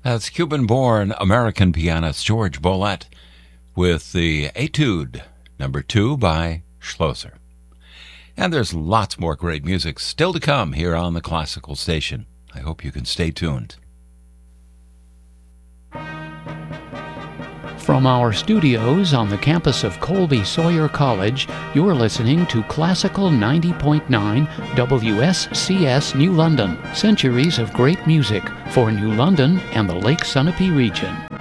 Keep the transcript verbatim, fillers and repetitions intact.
That's Cuban-born American pianist George Bollett with the Etude, number two by Schlosser. And there's lots more great music still to come here on the Classical Station. I hope you can stay tuned. From our studios on the campus of Colby Sawyer College, you're listening to Classical ninety point nine W S C S New London, centuries of great music for New London and the Lake Sunapee region.